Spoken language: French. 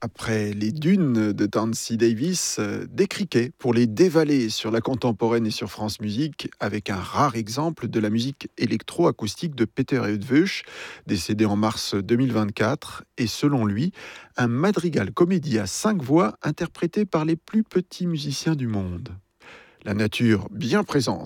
Après les dunes de Tansy Davis, des criquets pour les dévaler sur la contemporaine et sur France Musique, avec un rare exemple de la musique électro-acoustique de Peter Eötvös, décédé en mars 2024, et selon lui, un madrigal comédie à 5 voix interprété par les plus petits musiciens du monde. La nature bien présente